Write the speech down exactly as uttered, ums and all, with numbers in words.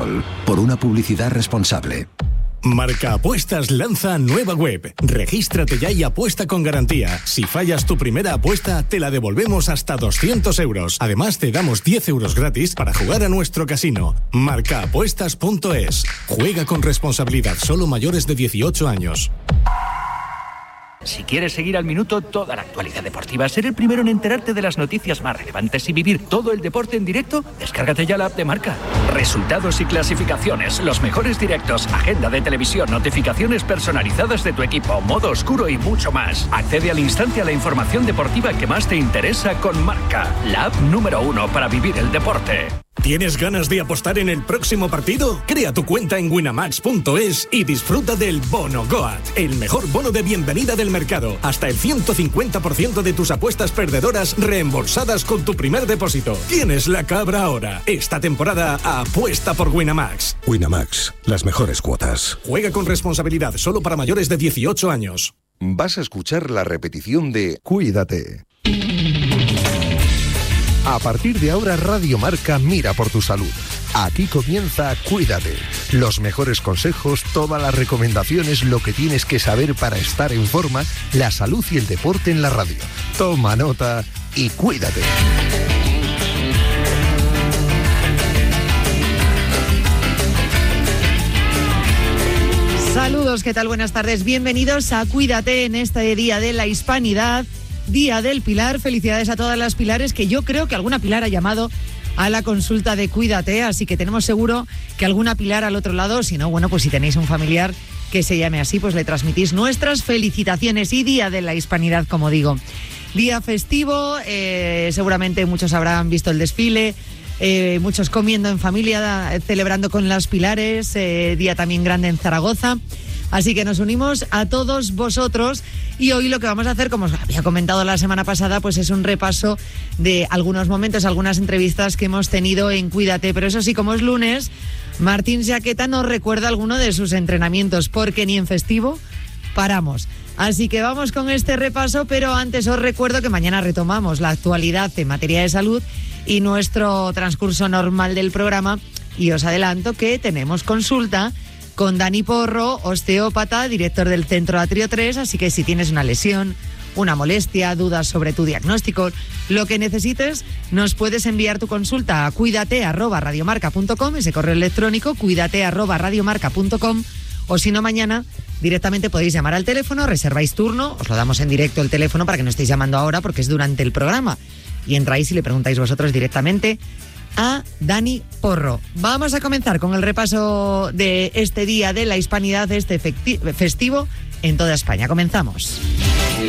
Por una publicidad responsable. Marca Apuestas lanza nueva web. Regístrate ya y apuesta con garantía. Si fallas tu primera apuesta, te la devolvemos hasta doscientos euros. Además, te damos diez euros gratis para jugar a nuestro casino. marca apuestas punto es. Juega con responsabilidad. Solo mayores de dieciocho años. Si quieres seguir al minuto toda la actualidad deportiva, ser el primero en enterarte de las noticias más relevantes y vivir todo el deporte en directo, descárgate ya la app de Marca. Resultados y clasificaciones, los mejores directos, agenda de televisión, notificaciones personalizadas de tu equipo, modo oscuro y mucho más. Accede al instante a la información deportiva que más te interesa con Marca, la app número uno para vivir el deporte. ¿Tienes ganas de apostar en el próximo partido? Crea tu cuenta en winamax punto es y disfruta del Bono Goat, el mejor bono de bienvenida del mercado. Hasta el ciento cincuenta por ciento de tus apuestas perdedoras reembolsadas con tu primer depósito. Tienes la cabra ahora. Esta temporada apuesta por Winamax. Winamax, las mejores cuotas. Juega con responsabilidad, solo para mayores de dieciocho años. Vas a escuchar la repetición de Cuídate. A partir de ahora, Radio Marca mira por tu salud. Aquí comienza Cuídate. Los mejores consejos, todas las recomendaciones, lo que tienes que saber para estar en forma, la salud y el deporte en la radio. Toma nota y cuídate. Saludos, ¿qué tal? Buenas tardes. Bienvenidos a Cuídate en este Día de la Hispanidad. Día del Pilar, felicidades a todas las Pilares, que yo creo que alguna Pilar ha llamado a la consulta de Cuídate, así que tenemos seguro que alguna Pilar al otro lado, si no, bueno, pues si tenéis un familiar que se llame así, pues le transmitís nuestras felicitaciones y Día de la Hispanidad, como digo. Día festivo, eh, seguramente muchos habrán visto el desfile, eh, muchos comiendo en familia, celebrando con las Pilares, eh, día también grande en Zaragoza. Así que nos unimos a todos vosotros y hoy lo que vamos a hacer, como os había comentado la semana pasada, pues es un repaso de algunos momentos, algunas entrevistas que hemos tenido en Cuídate. Pero eso sí, como es lunes, Martín Jaqueta nos recuerda alguno de sus entrenamientos, porque ni en festivo paramos. Así que vamos con este repaso, pero antes os recuerdo que mañana retomamos la actualidad en materia de salud y nuestro transcurso normal del programa. Y os adelanto que tenemos consulta con Dani Porro, osteópata, director del Centro Atrio tres, así que si tienes una lesión, una molestia, dudas sobre tu diagnóstico, lo que necesites, nos puedes enviar tu consulta a cuídate arroba radiomarca punto com, ese correo electrónico, cuídate arroba radiomarca punto com, o si no, mañana directamente podéis llamar al teléfono, reserváis turno, os lo damos en directo el teléfono para que no estéis llamando ahora porque es durante el programa, y entráis y le preguntáis vosotros directamente a Dani Porro. Vamos a comenzar con el repaso de este Día de la Hispanidad, este festivo en toda España. Comenzamos.